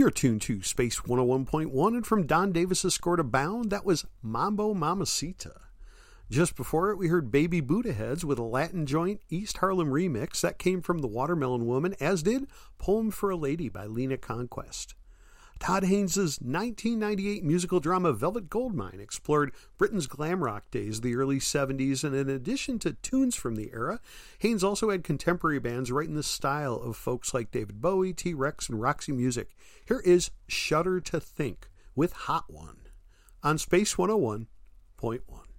You're tuned to Space 101.1, and from Don Davis's score to Bound, that was Mambo Mamacita. Just before it, we heard Baby Buddha Heads with a Latin joint East Harlem remix. That came from The Watermelon Woman, as did Poem for a Lady by Lena Conquest. Todd Haynes' 1998 musical drama Velvet Goldmine explored Britain's glam rock days of the early 70s, and in addition to tunes from the era, Haynes also had contemporary bands right in the style of folks like David Bowie, T-Rex, and Roxy Music. Here is Shudder to Think with Hot One on Space 101.1.